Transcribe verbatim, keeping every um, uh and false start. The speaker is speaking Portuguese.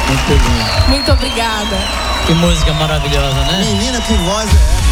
Muito lindo. Muito obrigada. Que música maravilhosa, né? Menina, que voz é essa?